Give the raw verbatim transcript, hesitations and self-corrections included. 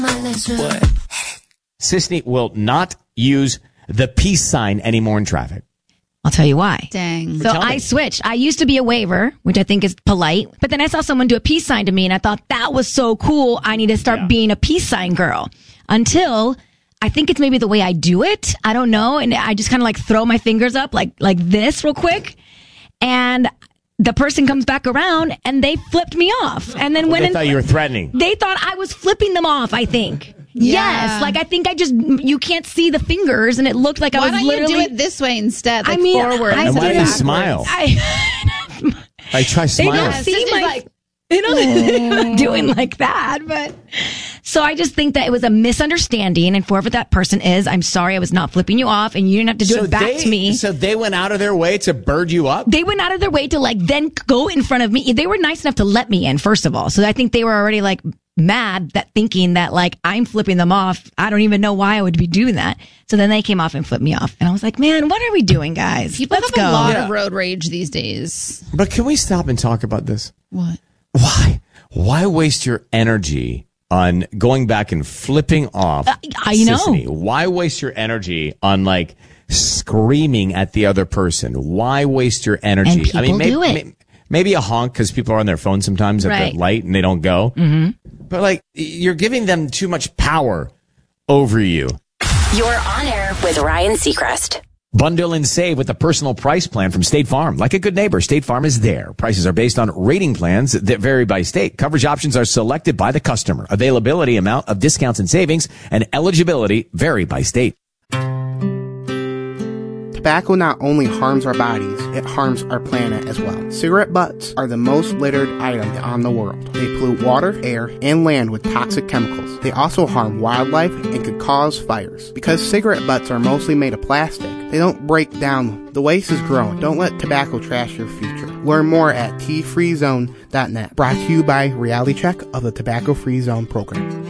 What? Sisney will not use the peace sign anymore in traffic. I'll tell you why. Dang. So I switched. I used to be a waver, which I think is polite. But then I saw someone do a peace sign to me, and I thought that was so cool. I need to start yeah. being a peace sign girl. Until I think it's maybe the way I do it. I don't know. And I just kind of like throw my fingers up like like this real quick. And the person comes back around, and they flipped me off. And then well, when they thought you were threatening. They thought I was flipping them off, I think. Yeah. Yes, like I think I just, you can't see the fingers, and it looked like why I was literally. Why don't you do it this way instead? Like I mean, forward. I, and why do you backwards. smile? I, I try smiling. They don't Yeah, see my, like, they don't doing like that, but. So I just think that it was a misunderstanding, and whoever that person is, I'm sorry, I was not flipping you off, and you didn't have to do so it back they, to me. So they went out of their way to bird you up? They went out of their way to like then go in front of me. They were nice enough to let me in, first of all. So I think they were already like mad that thinking that like I'm flipping them off. I don't even know why I would be doing that. So then they came off and flipped me off. And I was like, man, what are we doing, guys? People Let's have go. a lot Yeah. of road rage these days. But can we stop and talk about this? What? Why? Why waste your energy on going back and flipping off? Uh, I know. Sisney? Why waste your energy on like screaming at the other person? Why waste your energy? And people I mean, maybe, do it. Maybe, maybe a honk because people are on their phone sometimes at Right. the light and they don't go. Mm-hmm. But like, you're giving them too much power over you. You're on air with Ryan Seacrest. Bundle and save with a personal price plan from State Farm. Like a good neighbor, State Farm is there. Prices are based on rating plans that vary by state. Coverage options are selected by the customer. Availability, amount of discounts and savings, and eligibility vary by state. Tobacco not only harms our bodies, it harms our planet as well. Cigarette butts are the most littered item on the world. They pollute water, air, and land with toxic chemicals. They also harm wildlife and could cause fires. Because cigarette butts are mostly made of plastic, they don't break down. The waste is growing. Don't let tobacco trash your future. Learn more at T free zone dot net. Brought to you by Reality Check of the Tobacco Free Zone program.